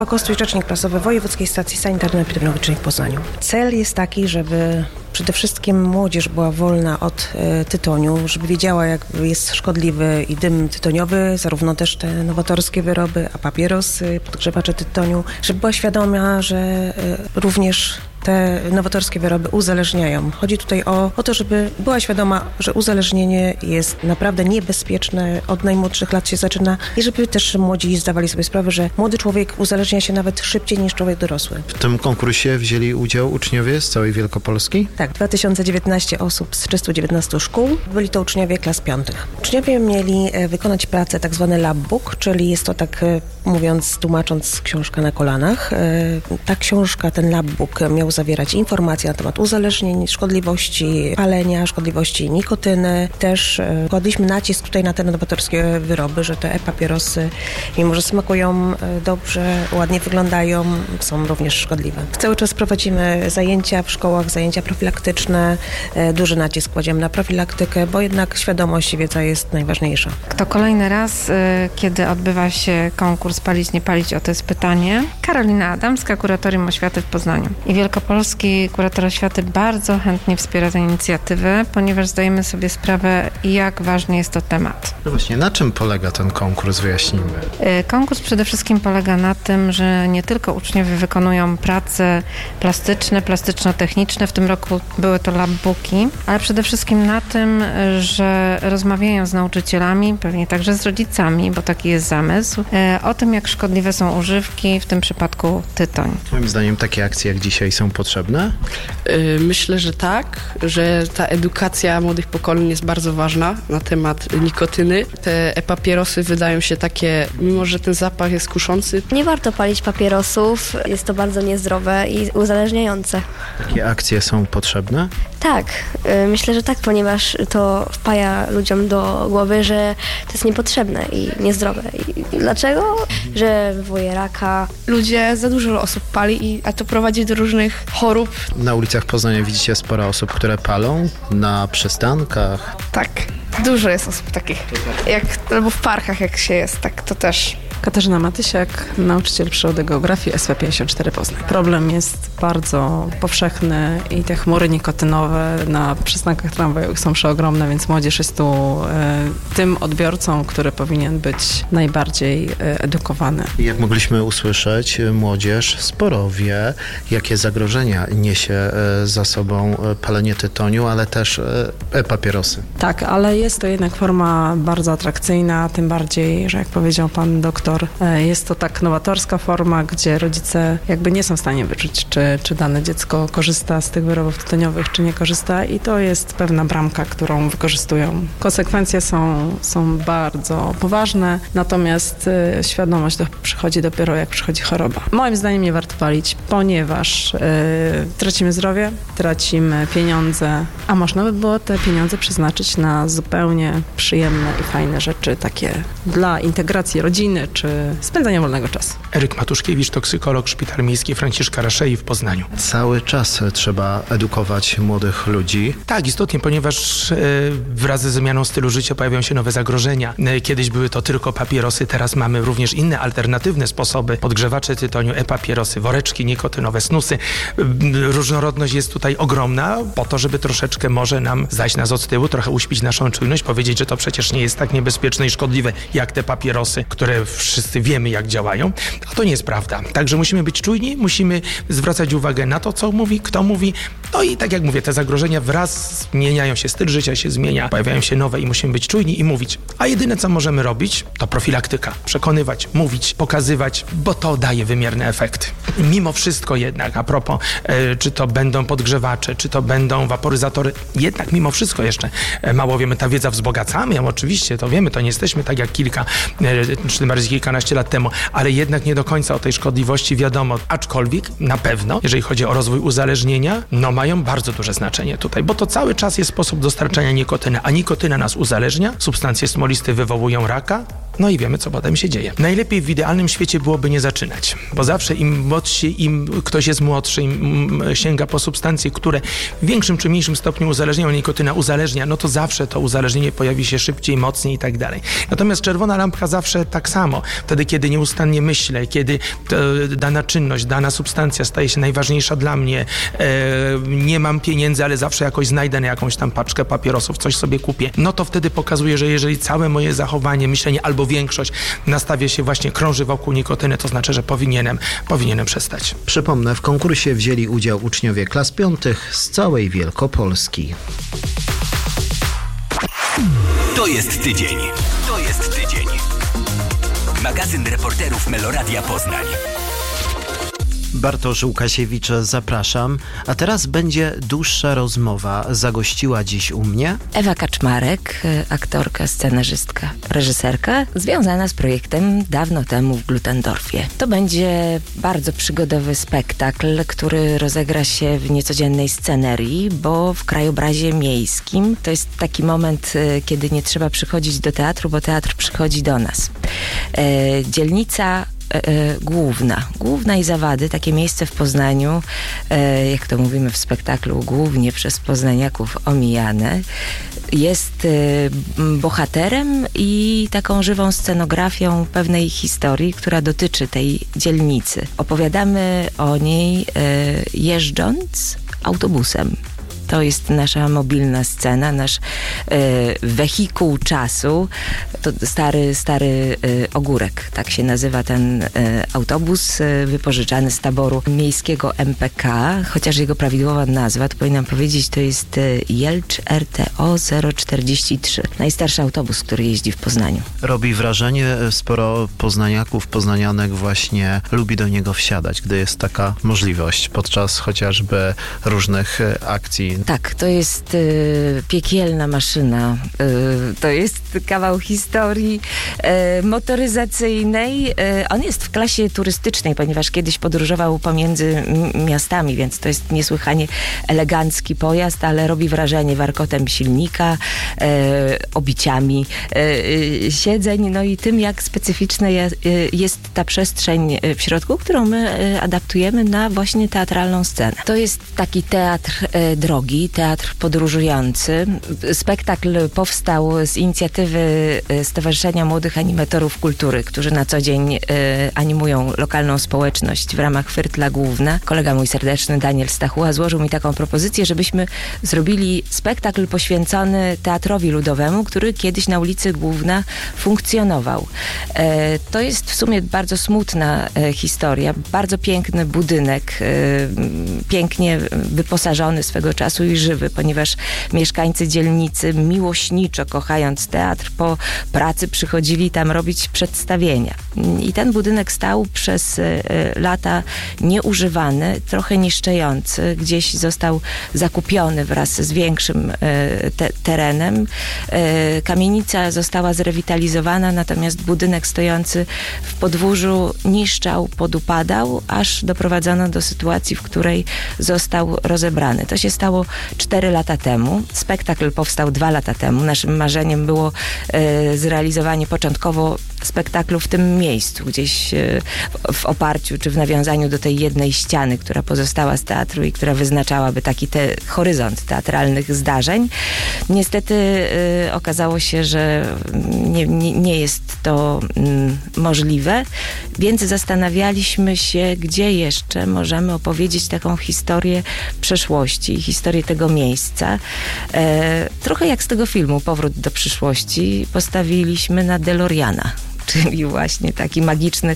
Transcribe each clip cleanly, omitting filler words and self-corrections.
Kostuś, rzecznik prasowy Wojewódzkiej Stacji Sanitarno-Epidemiologicznej w Poznaniu. Cel jest taki, żeby przede wszystkim młodzież była wolna od tytoniu, żeby wiedziała, jak jest szkodliwy i dym tytoniowy, zarówno też te nowatorskie wyroby, a papierosy, podgrzewacze tytoniu, żeby była świadoma, że również te nowatorskie wyroby uzależniają. Chodzi tutaj o to, żeby była świadoma, że uzależnienie jest naprawdę niebezpieczne, od najmłodszych lat się zaczyna i żeby też młodzi zdawali sobie sprawę, że młody człowiek uzależnia się nawet szybciej niż człowiek dorosły. W tym konkursie wzięli udział uczniowie z całej Wielkopolski? Tak, 2019 osób z 319 szkół. Byli to uczniowie klas 5. Uczniowie mieli wykonać pracę tak zwany labbook, czyli jest to tak mówiąc, tłumacząc książka na kolanach. Ta książka, ten labbook miał zawierać informacje na temat uzależnień, szkodliwości palenia, szkodliwości nikotyny. Też kładliśmy nacisk tutaj na te nowatorskie wyroby, że te e-papierosy, mimo że smakują dobrze, ładnie wyglądają, są również szkodliwe. Cały czas prowadzimy zajęcia w szkołach, zajęcia profilaktyczne. Duży nacisk kładziemy na profilaktykę, bo jednak świadomość i wiedza jest najważniejsza. To kolejny raz, kiedy odbywa się konkurs Palić, nie palić, o to jest pytanie. Karolina Adamska, Kuratorium Oświaty w Poznaniu. I Wielkopolski Kurator Oświaty bardzo chętnie wspiera tę inicjatywę, ponieważ zdajemy sobie sprawę, jak ważny jest to temat. No właśnie, na czym polega ten konkurs? Wyjaśnijmy. Konkurs przede wszystkim polega na tym, że nie tylko uczniowie wykonują prace plastyczne, plastyczno-techniczne, w tym roku były to labbooki, ale przede wszystkim na tym, że rozmawiają z nauczycielami, pewnie także z rodzicami, bo taki jest zamysł, o tym, jak szkodliwe są używki, w tym przypadku tytoń. Moim zdaniem takie akcje jak dzisiaj są potrzebne? Myślę, że tak, że ta edukacja młodych pokoleń jest bardzo ważna na temat nikotyny. Te e-papierosy wydają się takie, mimo że ten zapach jest kuszący. Nie warto palić papierosów, jest to bardzo niezdrowe i uzależniające. Takie akcje są potrzebne? Tak, myślę, że tak, ponieważ to wpaja ludziom do głowy, że to jest niepotrzebne i niezdrowe. I dlaczego? Że wywołuje raka. Ludzie, za dużo osób pali, a to prowadzi do różnych chorób. Na ulicach Poznania widzicie sporo osób, które palą, na przystankach. Tak, dużo jest osób takich. Albo w parkach jak się jest, tak to też. Katarzyna Matysiak, nauczyciel przyrody geografii SV54 Poznań. Problem jest bardzo powszechny i te chmury nikotynowe na przystankach tramwajowych są przeogromne, więc młodzież jest tu tym odbiorcą, który powinien być najbardziej edukowany. Jak mogliśmy usłyszeć, młodzież sporo wie, jakie zagrożenia niesie za sobą palenie tytoniu, ale też papierosy. Tak, ale jest to jednak forma bardzo atrakcyjna, tym bardziej, że jak powiedział pan doktor, jest to tak nowatorska forma, gdzie rodzice jakby nie są w stanie wyczuć, czy dane dziecko korzysta z tych wyrobów tytoniowych, czy nie korzysta i to jest pewna bramka, którą wykorzystują. Konsekwencje są bardzo poważne, natomiast świadomość przychodzi dopiero jak przychodzi choroba. Moim zdaniem nie warto palić, ponieważ tracimy zdrowie, tracimy pieniądze, a można by było te pieniądze przeznaczyć na zupełnie przyjemne i fajne rzeczy, takie dla integracji rodziny, czy spędzania wolnego czasu. Eryk Matuszkiewicz, toksykolog, Szpital Miejski Franciszka Raszei w Poznaniu. Cały czas trzeba edukować młodych ludzi. Tak, istotnie, ponieważ wraz ze zmianą stylu życia pojawiają się nowe zagrożenia. Kiedyś były to tylko papierosy, teraz mamy również inne alternatywne sposoby. Podgrzewacze tytoniu, e-papierosy, woreczki nikotynowe, snusy. Różnorodność jest tutaj ogromna, po to, żeby troszeczkę może nam zajść nas od tyłu, trochę uśpić naszą czujność, powiedzieć, że to przecież nie jest tak niebezpieczne i szkodliwe jak te papierosy, które wszyscy wiemy, jak działają, a to nie jest prawda. Także musimy być czujni, musimy zwracać uwagę na to, co mówi, kto mówi. No i tak jak mówię, te zagrożenia wraz zmieniają się, styl życia się zmienia, pojawiają się nowe i musimy być czujni i mówić. A jedyne, co możemy robić, to profilaktyka. Przekonywać, mówić, pokazywać, bo to daje wymierne efekty. Mimo wszystko jednak, a propos, czy to będą podgrzewacze, czy to będą waporyzatory, jednak mimo wszystko jeszcze mało wiemy, ta wiedza wzbogacamy ją, oczywiście, to wiemy, to nie jesteśmy tak jak czy bardziej kilkanaście lat temu, ale jednak nie do końca o tej szkodliwości wiadomo. Aczkolwiek na pewno, jeżeli chodzi o rozwój uzależnienia, no mają bardzo duże znaczenie tutaj, bo to cały czas jest sposób dostarczania nikotyny, a nikotyna nas uzależnia, substancje smoliste wywołują raka, no i wiemy, co potem się dzieje. Najlepiej w idealnym świecie byłoby nie zaczynać, bo zawsze im ktoś jest młodszy, im sięga po substancje, które w większym czy mniejszym stopniu uzależniają, nikotyna uzależnia, no to zawsze to uzależnienie pojawi się szybciej, mocniej i tak dalej. Natomiast czerwona lampka zawsze tak samo. Wtedy, kiedy nieustannie myślę, kiedy dana czynność, dana substancja staje się najważniejsza dla mnie, nie mam pieniędzy, ale zawsze jakoś znajdę na jakąś tam paczkę papierosów, coś sobie kupię, no to wtedy pokazuje, że jeżeli całe moje zachowanie, myślenie albo większość nastawia się właśnie, krąży wokół nikotyny, to znaczy, że powinienem przestać. Przypomnę, w konkursie wzięli udział uczniowie klas 5 z całej Wielkopolski. To jest tydzień. Magazyn reporterów Meloradia Poznań. Bartosz Łukasiewicz, zapraszam. A teraz będzie dłuższa rozmowa. Zagościła dziś u mnie Ewa Kaczmarek, aktorka, scenarzystka, reżyserka, związana z projektem dawno temu w Glutendorfie. To będzie bardzo przygodowy spektakl, który rozegra się w niecodziennej scenerii, bo w krajobrazie miejskim to jest taki moment, kiedy nie trzeba przychodzić do teatru, bo teatr przychodzi do nas. Dzielnica Główna i Zawady, takie miejsce w Poznaniu, jak to mówimy w spektaklu, głównie przez poznaniaków omijane, jest bohaterem i taką żywą scenografią pewnej historii, która dotyczy tej dzielnicy. Opowiadamy o niej jeżdżąc autobusem. To jest nasza mobilna scena, nasz wehikuł czasu. To stary Ogórek, tak się nazywa ten autobus, wypożyczany z taboru miejskiego MPK, chociaż jego prawidłowa nazwa, to powinnam powiedzieć, to jest Jelcz RTO 043. Najstarszy autobus, który jeździ w Poznaniu. Robi wrażenie, sporo poznaniaków, poznanianek właśnie lubi do niego wsiadać, gdy jest taka możliwość podczas chociażby różnych akcji. Tak, to jest piekielna maszyna. To jest kawał historii motoryzacyjnej. On jest w klasie turystycznej, ponieważ kiedyś podróżował pomiędzy miastami, więc to jest niesłychanie elegancki pojazd, ale robi wrażenie warkotem silnika, obiciami siedzeń, no i tym, jak specyficzna jest ta przestrzeń w środku, którą my adaptujemy na właśnie teatralną scenę. To jest taki teatr drogi, teatr podróżujący. Spektakl powstał z inicjatywy Stowarzyszenia Młodych Animatorów Kultury, którzy na co dzień animują lokalną społeczność w ramach Fyrtla Główna. Kolega mój serdeczny, Daniel Stachuła, złożył mi taką propozycję, żebyśmy zrobili spektakl poświęcony teatrowi ludowemu, który kiedyś na ulicy Główna funkcjonował. To jest w sumie bardzo smutna historia. Bardzo piękny budynek, pięknie wyposażony swego czasu i żywy, ponieważ mieszkańcy dzielnicy, miłośniczo kochając teatr, po pracy przychodzili tam robić przedstawienia. I ten budynek stał przez lata nieużywany, trochę niszczejący. Gdzieś został zakupiony wraz z większym terenem. Kamienica została zrewitalizowana, natomiast budynek stojący w podwórzu niszczał, podupadał, aż doprowadzono do sytuacji, w której został rozebrany. To się stało 4 lata temu. Spektakl powstał 2 lata temu. Naszym marzeniem było zrealizowanie początkowo spektaklu w tym miejscu, gdzieś w oparciu czy w nawiązaniu do tej jednej ściany, która pozostała z teatru i która wyznaczałaby taki horyzont teatralnych zdarzeń. Niestety okazało się, że nie jest to możliwe, więc zastanawialiśmy się, gdzie jeszcze możemy opowiedzieć taką historię przeszłości, historię tego miejsca. Trochę jak z tego filmu Powrót do przyszłości postawiliśmy na DeLoreana, czyli właśnie taki magiczny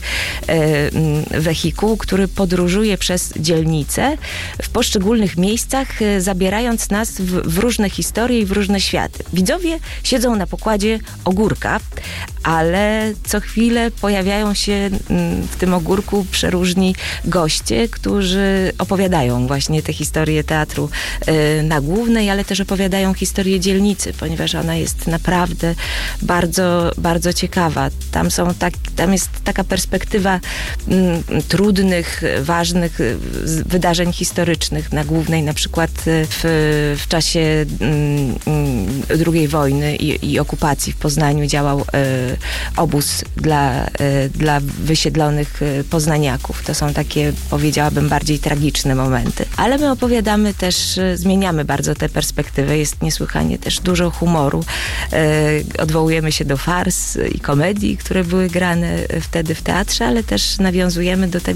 wehikuł, który podróżuje przez dzielnicę w poszczególnych miejscach, zabierając nas w różne historie i w różne światy. Widzowie siedzą na pokładzie ogórka, ale co chwilę pojawiają się w tym ogórku przeróżni goście, którzy opowiadają właśnie te historie teatru na Głównej, ale też opowiadają historię dzielnicy, ponieważ ona jest naprawdę bardzo, bardzo ciekawa. Tam Tam jest taka perspektywa trudnych, ważnych wydarzeń historycznych. Na Głównej na przykład w czasie II wojny i okupacji w Poznaniu działał obóz dla wysiedlonych poznaniaków. To są takie, powiedziałabym, bardziej tragiczne momenty. Ale my opowiadamy też, zmieniamy bardzo tę perspektywę. Jest niesłychanie też dużo humoru. Odwołujemy się do fars i komedii, które były grane wtedy w teatrze, ale też nawiązujemy do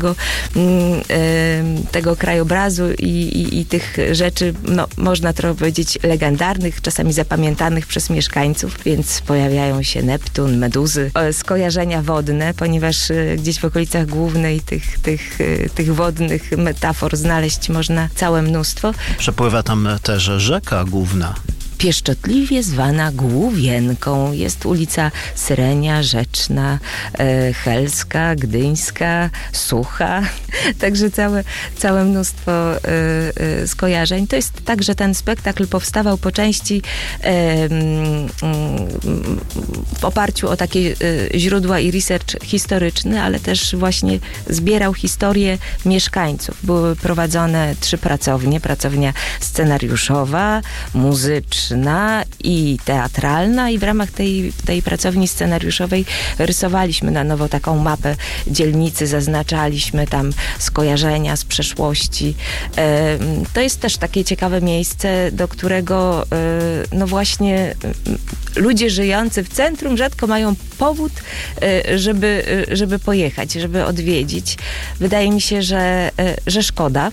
tego krajobrazu i tych rzeczy, można trochę powiedzieć, legendarnych, czasami zapamiętanych przez mieszkańców, więc pojawiają się Neptun, meduzy, skojarzenia wodne, ponieważ gdzieś w okolicach Głównej tych wodnych metafor znaleźć można całe mnóstwo. Przepływa tam też rzeka Główna. Pieszczotliwie zwana Główienką. Jest ulica Syrenia, Rzeczna, Helska, Gdyńska, Sucha. Także całe mnóstwo skojarzeń. To jest tak, że ten spektakl powstawał po części w oparciu o takie źródła i research historyczny, ale też właśnie zbierał historię mieszkańców. Były prowadzone 3 pracownie. Pracownia scenariuszowa, muzyczna i teatralna, i w ramach tej pracowni scenariuszowej rysowaliśmy na nowo taką mapę dzielnicy, zaznaczaliśmy tam skojarzenia z przeszłości. To jest też takie ciekawe miejsce, do którego właśnie ludzie żyjący w centrum rzadko mają powód, żeby pojechać, żeby odwiedzić. Wydaje mi się, że szkoda.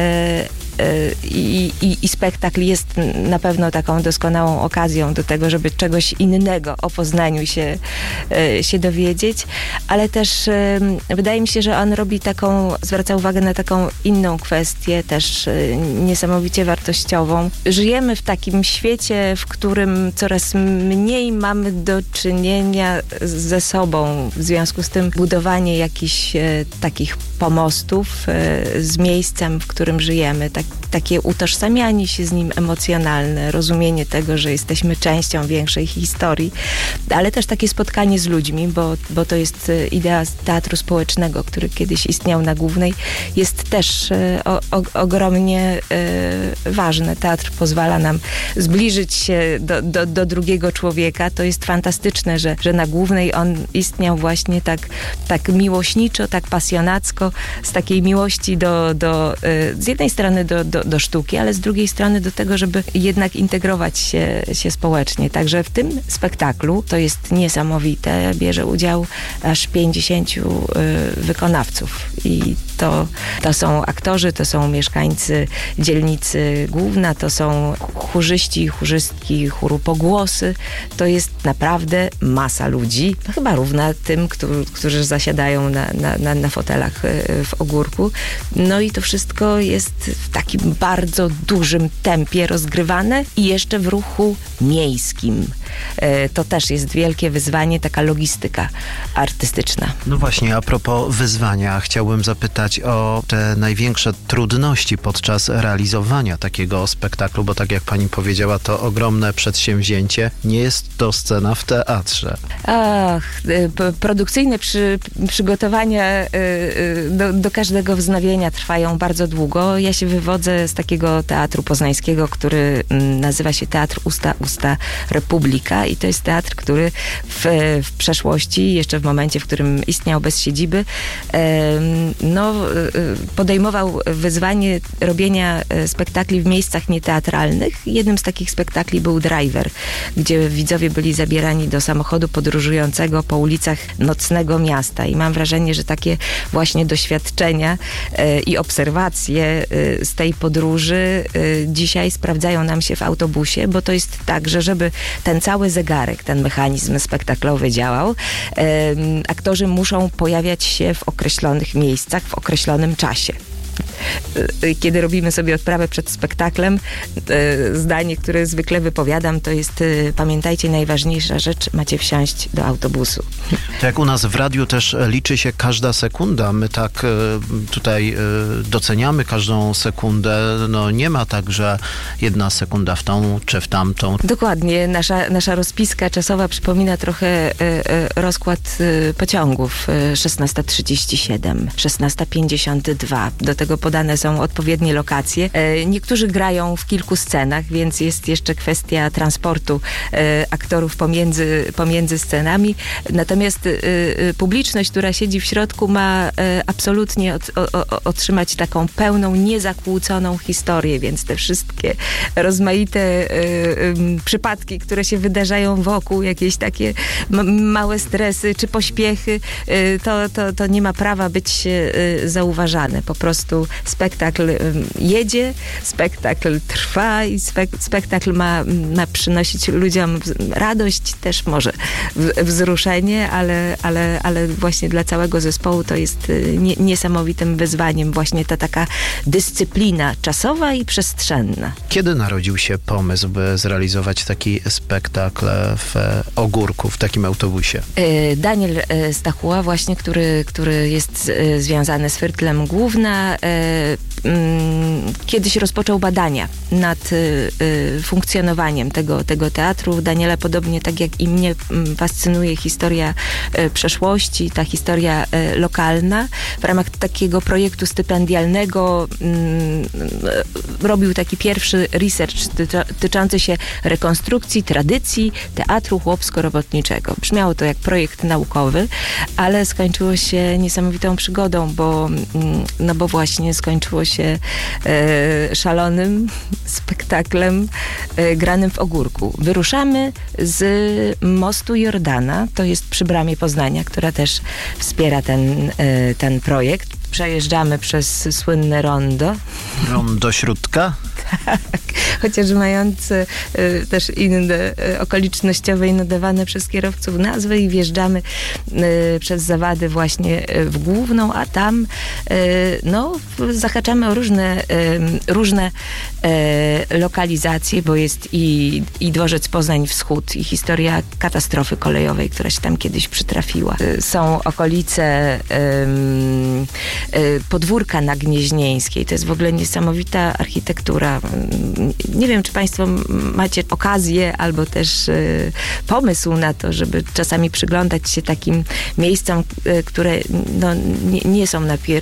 I spektakl jest na pewno taką doskonałą okazją do tego, żeby czegoś innego o Poznaniu się dowiedzieć, ale też wydaje mi się, że on zwraca uwagę na taką inną kwestię, też niesamowicie wartościową. Żyjemy w takim świecie, w którym coraz mniej mamy do czynienia ze sobą. W związku z tym budowanie jakichś takich pomostów z miejscem, w którym żyjemy, takie utożsamianie się z nim emocjonalne, rozumienie tego, że jesteśmy częścią większej historii, ale też takie spotkanie z ludźmi, bo to jest idea teatru społecznego, który kiedyś istniał na Głównej, jest też ogromnie ważne. Teatr pozwala nam zbliżyć się do drugiego człowieka. To jest fantastyczne, że na Głównej on istniał właśnie tak miłośniczo, tak pasjonacko, z takiej miłości z jednej strony do sztuki, ale z drugiej strony do tego, żeby jednak integrować się społecznie. Także w tym spektaklu to jest niesamowite. Bierze udział aż 50 wykonawców i to są aktorzy, to są mieszkańcy dzielnicy Główna, to są chórzyści i chórzystki chóru Pogłosy. To jest naprawdę masa ludzi, chyba równa tym, którzy zasiadają na fotelach w Ogórku. No i to wszystko jest w takim bardzo dużym tempie rozgrywane i jeszcze w ruchu miejskim. To też jest wielkie wyzwanie, taka logistyka artystyczna. No właśnie, a propos wyzwania, chciałbym zapytać o te największe trudności podczas realizowania takiego spektaklu, bo tak jak pani powiedziała, to ogromne przedsięwzięcie. Nie jest to scena w teatrze. Produkcyjne przygotowania do każdego wznowienia trwają bardzo długo. Ja się wywodzę z takiego teatru poznańskiego, który nazywa się Teatr Usta Republika i to jest teatr, który w przeszłości, jeszcze w momencie, w którym istniał bez siedziby, podejmował wyzwanie robienia spektakli w miejscach nieteatralnych. Jednym z takich spektakli był Driver, gdzie widzowie byli zabierani do samochodu podróżującego po ulicach nocnego miasta i mam wrażenie, że takie właśnie doświadczenia i obserwacje z tej podróży dzisiaj sprawdzają nam się w autobusie, bo to jest tak, że żeby ten cały zegarek, ten mechanizm spektaklowy działał, aktorzy muszą pojawiać się w określonych miejscach, w określonym czasie. kiedy robimy sobie odprawę przed spektaklem, zdanie, które zwykle wypowiadam, to jest pamiętajcie, najważniejsza rzecz, macie wsiąść do autobusu. To jak u nas w radiu też liczy się każda sekunda. My tak tutaj doceniamy każdą sekundę. No nie ma tak, że 1 sekunda w tą czy w tamtą. Dokładnie. Nasza rozpiska czasowa przypomina trochę rozkład pociągów. 16:37, 16:52. Do tego podane są odpowiednie lokacje. Niektórzy grają w kilku scenach, więc jest jeszcze kwestia transportu aktorów pomiędzy scenami. Natomiast publiczność, która siedzi w środku, ma absolutnie otrzymać taką pełną, niezakłóconą historię, więc te wszystkie rozmaite przypadki, które się wydarzają wokół, jakieś takie małe stresy czy pośpiechy, to nie ma prawa być zauważane. Po prostu spektakl jedzie, spektakl trwa i spektakl ma przynosić ludziom radość, też może wzruszenie, ale właśnie dla całego zespołu to jest niesamowitym wyzwaniem właśnie ta taka dyscyplina czasowa i przestrzenna. Kiedy narodził się pomysł, by zrealizować taki spektakl w Ogórku, w takim autobusie? Daniel Stachuła właśnie, który jest związany z Firtlem Główna, kiedyś rozpoczął badania nad funkcjonowaniem tego teatru. Daniela, podobnie tak jak i mnie, fascynuje historia przeszłości, ta historia lokalna. W ramach takiego projektu stypendialnego robił taki pierwszy research dotyczący się rekonstrukcji tradycji teatru chłopsko-robotniczego. Brzmiało to jak projekt naukowy, ale skończyło się niesamowitą przygodą, bo właśnie skończyło się szalonym spektaklem granym w Ogórku. Wyruszamy z mostu Jordana, to jest przy bramie Poznania, która też wspiera ten projekt. Przejeżdżamy przez słynne rondo. Rondo Śródka? Tak, chociaż mające też inne okolicznościowe i nadawane przez kierowców nazwy i wjeżdżamy przez Zawady właśnie w Główną, a tam zahaczamy o różne lokalizacje, bo jest i dworzec Poznań Wschód i historia katastrofy kolejowej, która się tam kiedyś przytrafiła. Są okolice podwórka na Gnieźnieńskiej. To jest w ogóle niesamowita architektura. Nie wiem, czy Państwo macie okazję albo też pomysł na to, żeby czasami przyglądać się takim miejscom, które nie są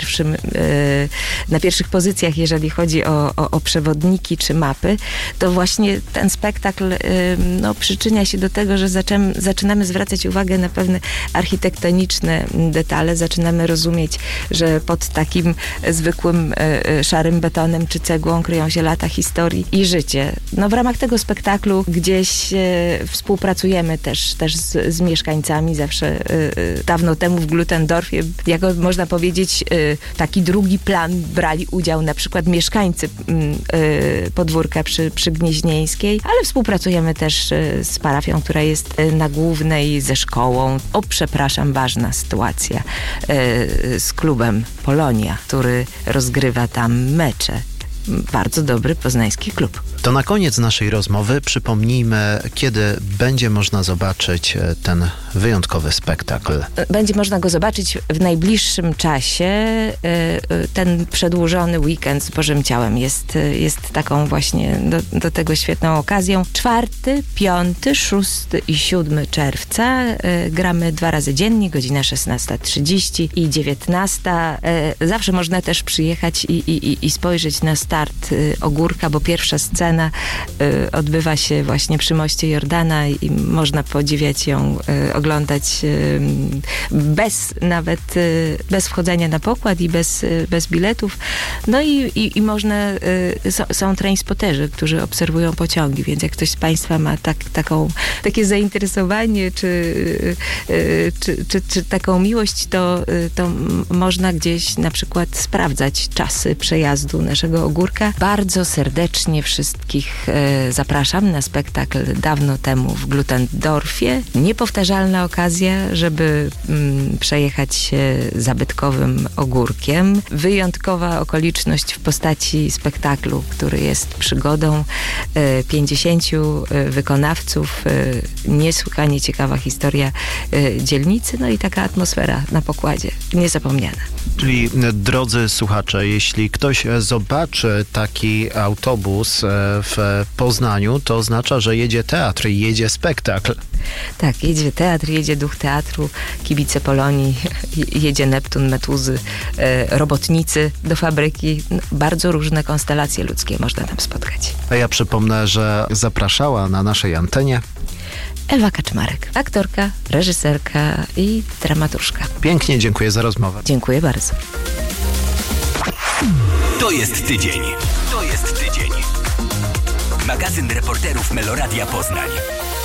na pierwszych pozycjach, jeżeli chodzi o przewodniki czy mapy. To właśnie ten spektakl przyczynia się do tego, że zaczynamy zwracać uwagę na pewne architektoniczne detale. Zaczynamy rozumieć, że pod takim zwykłym szarym betonem czy cegłą kryją się lata historii i życie. W ramach tego spektaklu gdzieś współpracujemy też z mieszkańcami. Zawsze dawno temu w Glutendorfie, jako można powiedzieć, taki drugi plan brali udział na przykład mieszkańcy podwórka przy Gnieźnieńskiej, ale współpracujemy też z parafią, która jest na Głównej, ze szkołą. Ważna sytuacja z klubem Polonia, który rozgrywa tam mecze. Bardzo dobry poznański klub. To na koniec naszej rozmowy przypomnijmy, kiedy będzie można zobaczyć ten wyjątkowy spektakl. Będzie można go zobaczyć w najbliższym czasie. Ten przedłużony weekend z Bożym Ciałem jest taką właśnie do tego świetną okazją. 4., 5., 6. i 7 czerwca gramy 2 razy dziennie, godzina 16:30 i 19. Zawsze można też przyjechać i spojrzeć na start Ogórka, bo pierwsza scena odbywa się właśnie przy moście Jordana i można podziwiać ją, oglądać bez wchodzenia na pokład i bez biletów. I można, są trainspoterzy, którzy obserwują pociągi, więc jak ktoś z Państwa ma takie zainteresowanie czy taką miłość, to można gdzieś na przykład sprawdzać czasy przejazdu naszego Ogórka. Bardzo serdecznie wszyscy wszystkich zapraszam na spektakl dawno temu w Glutendorfie. Niepowtarzalna okazja, żeby przejechać się zabytkowym ogórkiem. Wyjątkowa okoliczność w postaci spektaklu, który jest przygodą 50 wykonawców, niesłychanie ciekawa historia dzielnicy, no i taka atmosfera na pokładzie, niezapomniana. Czyli drodzy słuchacze, jeśli ktoś zobaczy taki autobus w Poznaniu, to oznacza, że jedzie teatr i jedzie spektakl. Tak, jedzie teatr, jedzie duch teatru, kibice Polonii, jedzie Neptun, Metuzy, robotnicy do fabryki. Bardzo różne konstelacje ludzkie można tam spotkać. A ja przypomnę, że zapraszała na naszej antenie Ewa Kaczmarek, aktorka, reżyserka i dramaturżka. Pięknie dziękuję za rozmowę. Dziękuję bardzo. To jest tydzień. To jest tydzień. Magazyn reporterów Meloradia Poznań.